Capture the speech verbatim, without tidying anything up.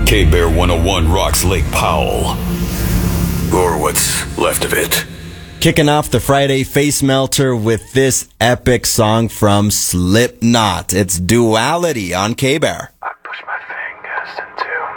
K-Bear one oh one rocks Lake Powell. Or what's left of it. Kicking off the Friday Face Melter with this epic song from Slipknot. It's Duality on K-Bear.